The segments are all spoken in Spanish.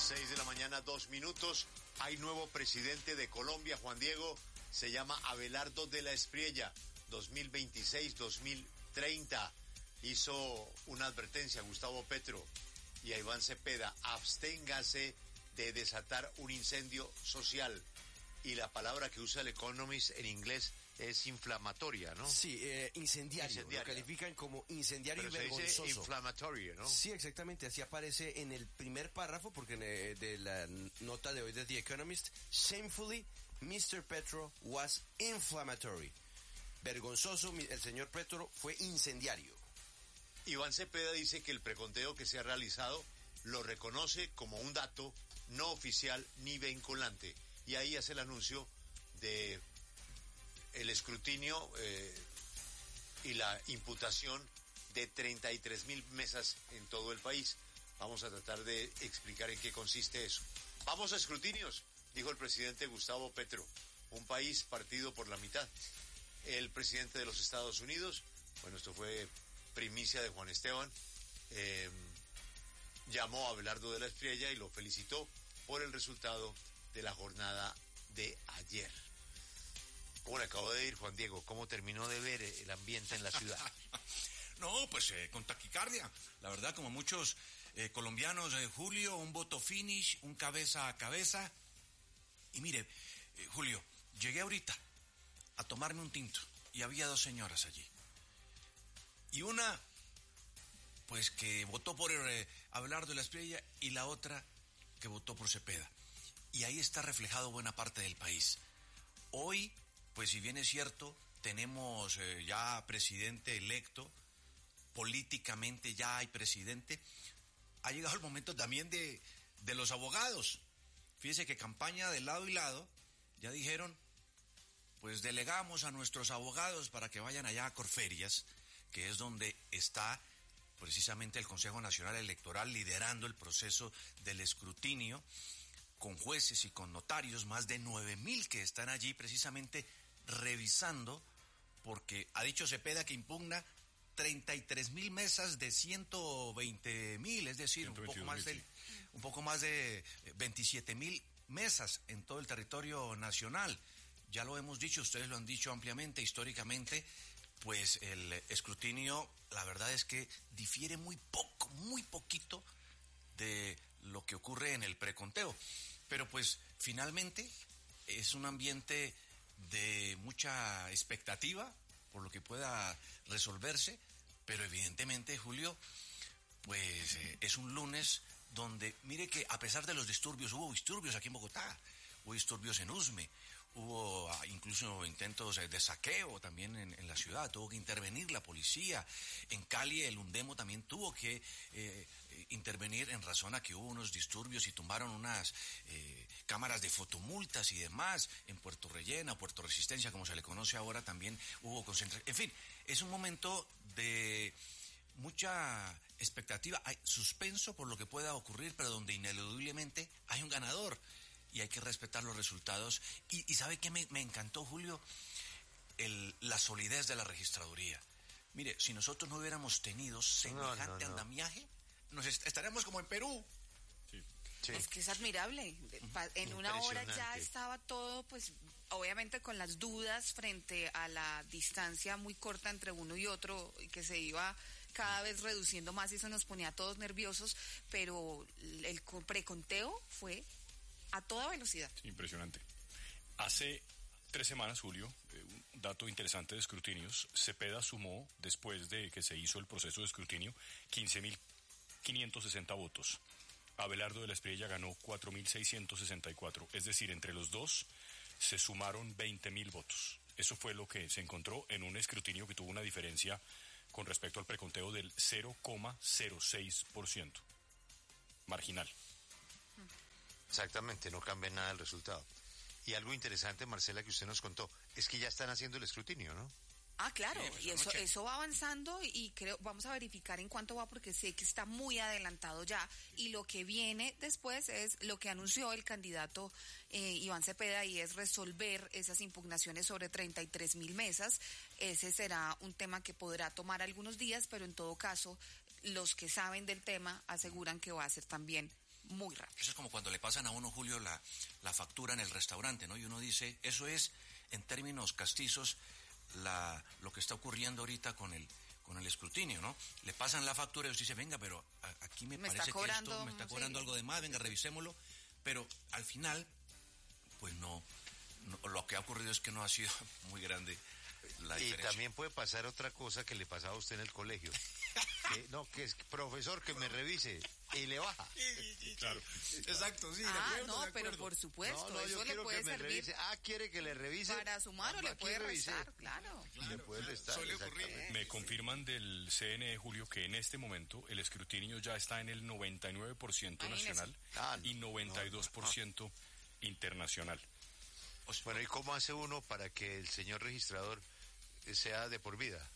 6:02 a.m. Hay nuevo presidente de Colombia, Juan Diego. Se llama Abelardo de la Espriella. 2026-2030. Hizo una advertencia a Gustavo Petro y a Iván Cepeda. Absténgase de desatar un incendio social. Y la palabra que usa el Economist en inglés es inflamatoria, ¿no? Sí, incendiario. Lo califican como incendiario. Pero y vergonzoso. se dice inflamatorio, ¿no? Sí, exactamente. Así aparece en el primer párrafo, porque de la nota de hoy de The Economist, shamefully, Mr. Petro was inflammatory. Vergonzoso, el señor Petro fue incendiario. Iván Cepeda dice que el preconteo que se ha realizado lo reconoce como un dato no oficial ni vinculante. Y ahí hace el anuncio de el escrutinio y la imputación de 33,000 mesas en todo el país. Vamos a tratar de explicar en qué consiste eso. Vamos a escrutinios, dijo el presidente Gustavo Petro. Un país partido por la mitad. El presidente de los Estados Unidos, bueno, esto fue primicia de Juan Esteban, llamó a Abelardo de la Espriella y lo felicitó por el resultado de la jornada de ayer. ¿Cómo le acabo de ir, Juan Diego? ¿Cómo terminó de ver el ambiente en la ciudad? No, pues con taquicardia. La verdad, como muchos colombianos, Julio, un voto finish, un cabeza a cabeza. Y mire, Julio, llegué ahorita a tomarme un tinto y había dos señoras allí. Y una, pues que votó por Abelardo de la Espriella y la otra que votó por Cepeda. Y ahí está reflejado buena parte del país. Hoy, pues si bien es cierto, tenemos ya presidente electo, políticamente ya hay presidente, ha llegado el momento también de los abogados. Fíjese que campaña de lado y lado, ya dijeron, pues delegamos a nuestros abogados para que vayan allá a Corferias, que es donde está precisamente el Consejo Nacional Electoral liderando el proceso del escrutinio, con jueces y con notarios, más de 9,000 que están allí precisamente revisando, porque ha dicho Cepeda que impugna 33,000 mesas de 120,000, es decir, un poco más de 27,000 mesas en todo el territorio nacional. Ya lo hemos dicho, ustedes lo han dicho ampliamente, históricamente, pues el escrutinio, la verdad es que difiere muy poquito de lo que ocurre en el preconteo. Pero pues finalmente es un ambiente de mucha expectativa por lo que pueda resolverse, pero evidentemente, Julio, pues es un lunes donde, mire que a pesar de los disturbios, hubo disturbios aquí en Bogotá, hubo disturbios en Usme, hubo incluso intentos de saqueo también en la ciudad, tuvo que intervenir la policía. En Cali el Undemo también tuvo que intervenir en razón a que hubo unos disturbios y tumbaron unas cámaras de fotomultas y demás. En Puerto Rellena, Puerto Resistencia, como se le conoce ahora, también hubo concentración. En fin, es un momento de mucha expectativa, hay suspenso por lo que pueda ocurrir, pero donde ineludiblemente hay un ganador. Y hay que respetar los resultados. Y ¿sabe qué me encantó, Julio? La solidez de la registraduría. Mire, si nosotros no hubiéramos tenido semejante andamiaje, estaríamos como en Perú. Sí. Sí. Es que es admirable. En una hora ya estaba todo, pues, obviamente con las dudas frente a la distancia muy corta entre uno y otro, y que se iba cada vez reduciendo más y eso nos ponía a todos nerviosos, pero el preconteo fue a toda velocidad. Impresionante. Hace 3 semanas, Julio, un dato interesante de escrutinios, Cepeda sumó, después de que se hizo el proceso de escrutinio, 15,560 votos. Abelardo de la Espriella ganó 4,664, es decir, entre los dos se sumaron 20,000 votos. Eso fue lo que se encontró en un escrutinio que tuvo una diferencia con respecto al preconteo del 0,06%. Marginal. Exactamente, no cambia nada el resultado. Y algo interesante, Marcela, que usted nos contó, es que ya están haciendo el escrutinio, ¿no? Ah, claro, Sí, pues, y eso va avanzando y creo, vamos a verificar en cuánto va porque sé que está muy adelantado ya y lo que viene después es lo que anunció el candidato Iván Cepeda y es resolver esas impugnaciones sobre 33,000 mesas. Ese será un tema que podrá tomar algunos días, pero en todo caso los que saben del tema aseguran que va a ser también muy rápido. Eso es como cuando le pasan a uno, Julio, la factura en el restaurante, ¿no? Y uno dice, eso es, en términos castizos, lo que está ocurriendo ahorita con el escrutinio, ¿no? Le pasan la factura y usted dice, venga, pero aquí me parece que esto me está cobrando algo de más, venga, revisémoslo. Pero al final, pues no, lo que ha ocurrido es que no ha sido muy grande la diferencia. Y también puede pasar otra cosa que le pasaba a usted en el colegio. Que es profesor que me revise y le baja. Claro. Exacto, sí, pero por supuesto, eso le puede servir. Revise. ¿Quiere que le revise? Para sumar o le puede restar, claro. Le puede restar. Me confirman del CNE, Julio, que en este momento el escrutinio ya está en el 99% nacional y 92% internacional. Bueno, ¿y cómo hace uno para que el señor registrador sea de por vida?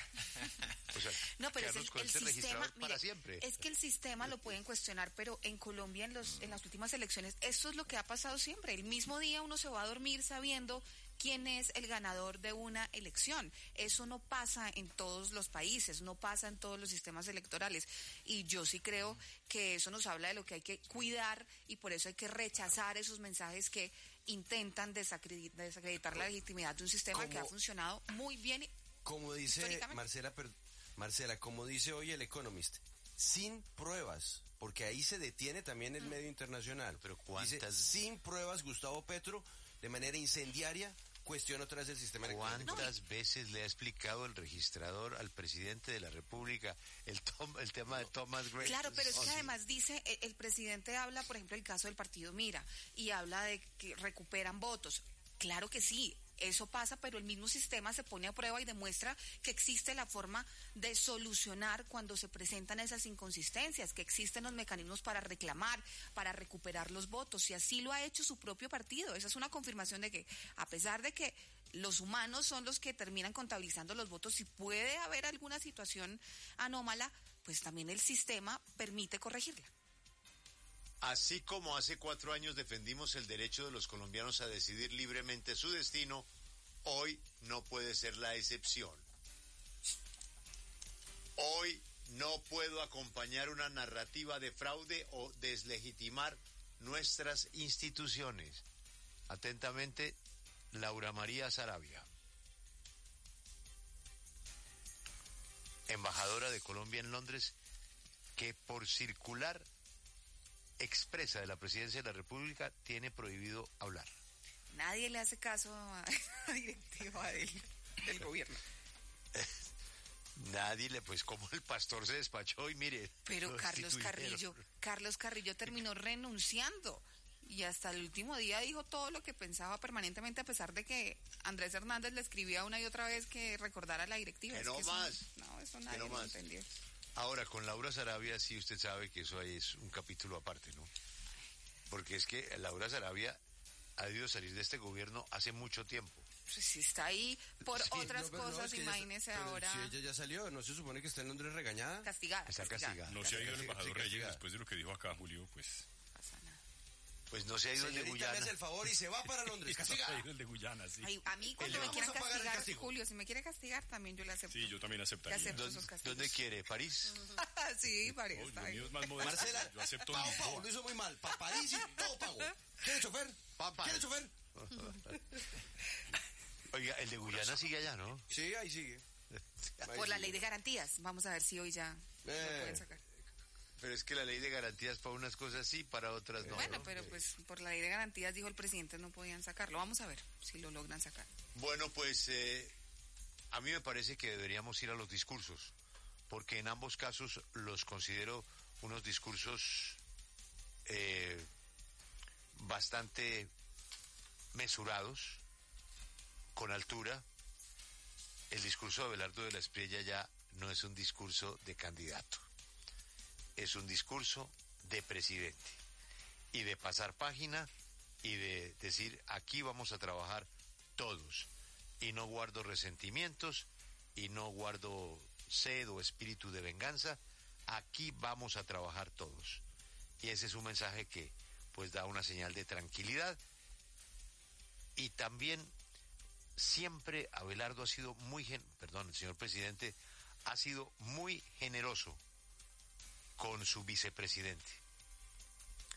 O sea, no, pero es el sistema, para siempre. Es que el sistema lo pueden cuestionar, pero en Colombia en las últimas elecciones esto es lo que ha pasado siempre. El mismo día uno se va a dormir sabiendo quién es el ganador de una elección. Eso no pasa en todos los países, no pasa en todos los sistemas electorales. Y yo sí creo que eso nos habla de lo que hay que cuidar y por eso hay que rechazar esos mensajes que intentan desacreditar la legitimidad de un sistema que ha funcionado muy bien. Como dice Marcela, como dice hoy el Economist, sin pruebas, porque ahí se detiene también el medio internacional. Pero dice, sin pruebas, Gustavo Petro, de manera incendiaria, cuestiona otra vez el sistema electoral. ¿Cuántas veces le ha explicado el registrador al presidente de la República el tema de Thomas Gray? Claro, pero es que además dice, el presidente habla, por ejemplo, el caso del partido Mira, y habla de que recuperan votos. Claro que sí. Eso pasa, pero el mismo sistema se pone a prueba y demuestra que existe la forma de solucionar cuando se presentan esas inconsistencias, que existen los mecanismos para reclamar, para recuperar los votos, y así lo ha hecho su propio partido. Esa es una confirmación de que, a pesar de que los humanos son los que terminan contabilizando los votos y puede haber alguna situación anómala, pues también el sistema permite corregirla. Así como hace 4 años defendimos el derecho de los colombianos a decidir libremente su destino, hoy no puede ser la excepción. Hoy no puedo acompañar una narrativa de fraude o deslegitimar nuestras instituciones. Atentamente, Laura María Sarabia, embajadora de Colombia en Londres, que por circular expresa de la Presidencia de la República tiene prohibido hablar. Nadie le hace caso a la directiva del gobierno. Nadie pues como el pastor se despachó y mire. Pero Carlos Carrillo terminó renunciando y hasta el último día dijo todo lo que pensaba permanentemente, a pesar de que Andrés Hernández le escribía una y otra vez que recordara a la directiva. Que no más. Eso nadie lo entendió. Ahora, con Laura Sarabia, sí usted sabe que eso ahí es un capítulo aparte, ¿no? Porque es que Laura Sarabia ha debido salir de este gobierno hace mucho tiempo. Pues si está ahí por otras cosas, imagínese ahora. Si ella ya salió, ¿no se supone que está en Londres regañada? Castigada. Está castigada. No se ha ido el embajador Reyes después de lo que dijo acá, Julio, pues. Pasa nada. Pues no se ha ido el de Guyana. Me hace el favor y se va para Londres. Se ha ido el de Guyana, sí. Ay, a mí cuando me quieran castigar, Julio, si me quiere castigar, también yo le acepto. Sí, yo también aceptaría. ¿Dónde quiere? ¿París? Sí, París. Lo mío es más modesto. Marcela, yo acepto pago, lo hizo muy mal. Para París y todo pago. ¿Quiere chofer? ¿Quiere chofer? Oiga, el de Guyana sigue allá, ¿no? Sí, ahí sigue. Por la ley de garantías. Vamos a ver si hoy ya lo pueden sacar. Pero es que la ley de garantías para unas cosas sí, para otras no. Bueno, ¿no? pero pues por la ley de garantías, dijo el presidente, no podían sacarlo. Vamos a ver si lo logran sacar. Bueno, pues a mí me parece que deberíamos ir a los discursos, porque en ambos casos los considero unos discursos bastante mesurados, con altura. El discurso de Abelardo de la Espriella ya no es un discurso de candidato. Es un discurso de presidente y de pasar página y de decir aquí vamos a trabajar todos y no guardo resentimientos y no guardo sed o espíritu de venganza, aquí vamos a trabajar todos. Y ese es un mensaje que pues da una señal de tranquilidad. Y también siempre Abelardo ha sido el señor presidente ha sido muy generoso con su vicepresidente.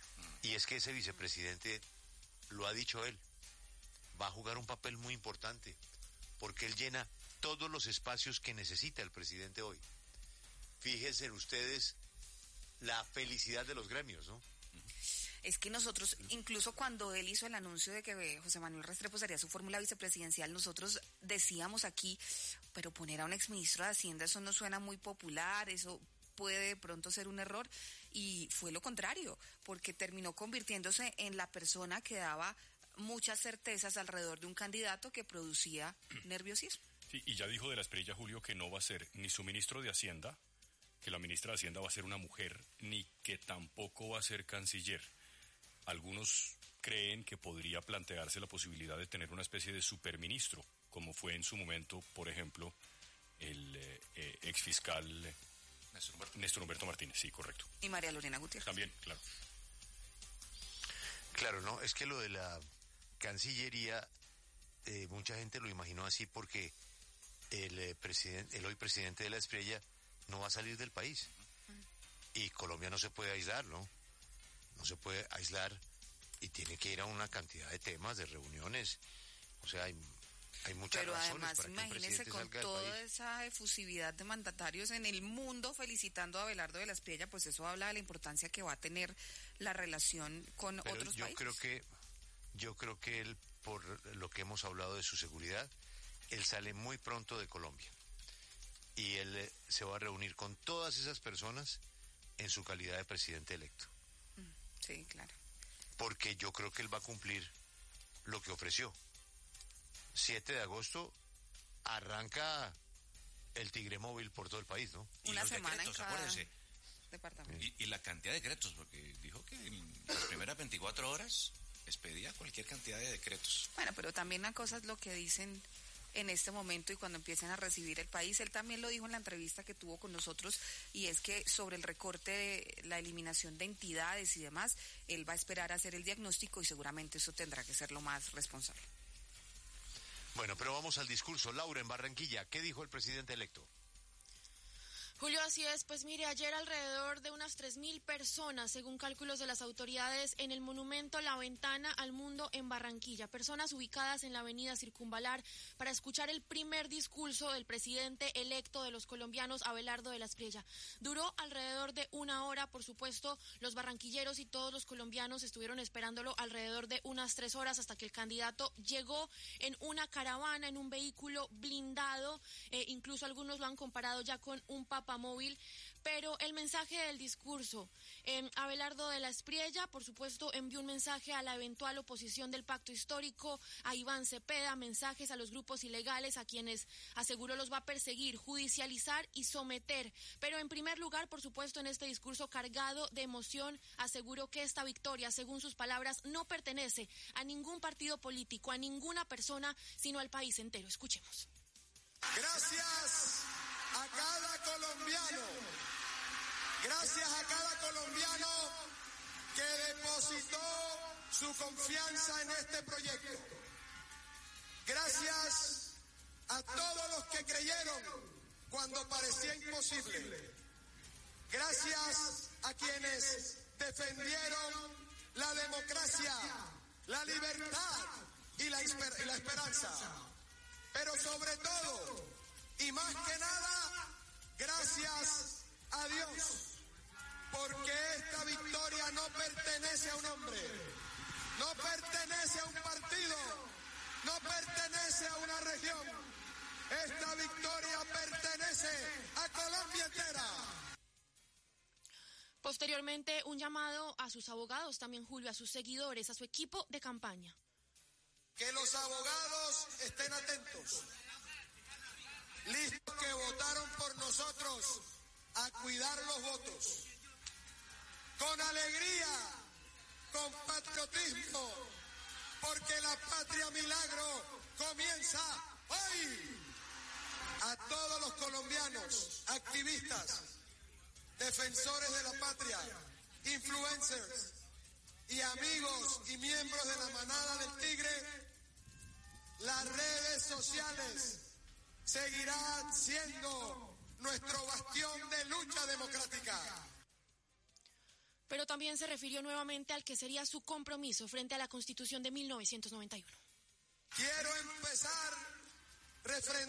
Y es que ese vicepresidente, lo ha dicho él, va a jugar un papel muy importante, porque él llena todos los espacios que necesita el presidente hoy. Fíjense ustedes la felicidad de los gremios, ¿no? Es que nosotros, incluso cuando él hizo el anuncio de que José Manuel Restrepo sería su fórmula vicepresidencial, nosotros decíamos aquí, pero poner a un exministro de Hacienda, eso no suena muy popular, eso puede de pronto ser un error, y fue lo contrario, porque terminó convirtiéndose en la persona que daba muchas certezas alrededor de un candidato que producía nerviosismo. Sí, y ya dijo de la Espriella, Julio, que no va a ser ni su ministro de Hacienda, que la ministra de Hacienda va a ser una mujer, ni que tampoco va a ser canciller. Algunos creen que podría plantearse la posibilidad de tener una especie de superministro, como fue en su momento, por ejemplo, el exfiscal Néstor Humberto Martínez, sí, correcto. Y María Lorena Gutiérrez. También, claro. Claro, no, es que lo de la Cancillería, mucha gente lo imaginó así porque el hoy presidente de la Espriella no va a salir del país. Y Colombia no se puede aislar, ¿no? No se puede aislar y tiene que ir a una cantidad de temas, de reuniones. O sea, hay muchas Pero razones además, para que un imagínese presidente con salga del toda país. esa efusividad de mandatarios en el mundo felicitando a Abelardo de la Espriella, pues eso habla de la importancia que va a tener la relación con Pero otros yo países. Yo creo que él, por lo que hemos hablado de su seguridad, él sale muy pronto de Colombia. Y él se va a reunir con todas esas personas en su calidad de presidente electo. Sí, claro. Porque yo creo que él va a cumplir lo que ofreció. 7 de agosto arranca el Tigre Móvil por todo el país, ¿no? Y Una los semana decretos, en cada acuérdense. departamento. Y la cantidad de decretos, porque dijo que en las primeras 24 horas expedía cualquier cantidad de decretos. Bueno, pero también una cosa es lo que dicen en este momento y cuando empiecen a recibir el país. Él también lo dijo en la entrevista que tuvo con nosotros, y es que sobre el recorte de la eliminación de entidades y demás, él va a esperar a hacer el diagnóstico y seguramente eso tendrá que ser lo más responsable. Bueno, pero vamos al discurso. Laura, en Barranquilla, ¿qué dijo el presidente electo? Julio, así es. Pues mire, ayer alrededor de unas 3.000 personas, según cálculos de las autoridades, en el monumento La Ventana al Mundo en Barranquilla. Personas ubicadas en la avenida Circunvalar para escuchar el primer discurso del presidente electo de los colombianos, Abelardo de la Espriella. Duró alrededor de 1 hora, por supuesto, los barranquilleros y todos los colombianos estuvieron esperándolo alrededor de unas 3 horas hasta que el candidato llegó en una caravana, en un vehículo blindado, incluso algunos lo han comparado ya con un papamóvil, pero el mensaje del discurso, Abelardo de la Espriella, por supuesto, envió un mensaje a la eventual oposición del pacto histórico, a Iván Cepeda, mensajes a los grupos ilegales, a quienes aseguró los va a perseguir, judicializar y someter. Pero en primer lugar, por supuesto, en este discurso cargado de emoción, aseguró que esta victoria, según sus palabras, no pertenece a ningún partido político, a ninguna persona, sino al país entero. Escuchemos. Gracias a cada colombiano, gracias a cada colombiano que depositó su confianza en este proyecto. Gracias a todos los que creyeron cuando parecía imposible. Gracias a quienes defendieron la democracia, la libertad y la esperanza. Pero sobre todo, y más que nada, gracias a Dios, porque esta victoria no pertenece a un hombre, no pertenece a un partido, no pertenece a una región. Esta victoria pertenece a Colombia entera. Posteriormente, un llamado a sus abogados, también Julio, a sus seguidores, a su equipo de campaña. Que los abogados estén atentos, listos, que votaron por nosotros, a cuidar los votos, con alegría, con patriotismo, porque la patria milagro comienza hoy. A todos los colombianos, activistas, defensores de la patria, influencers y amigos y miembros de la manada del Tigre, las redes sociales seguirán siendo nuestro bastión de lucha democrática. Pero también se refirió nuevamente al que sería su compromiso frente a la Constitución de 1991. Quiero empezar refrendando